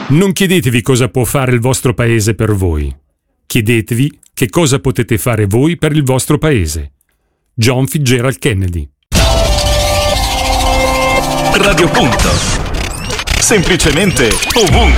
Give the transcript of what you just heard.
Non chiedetevi cosa può fare il vostro paese per voi. Chiedetevi che cosa potete fare voi per il vostro paese. John Fitzgerald Kennedy. Radio Punto. Semplicemente ovunque.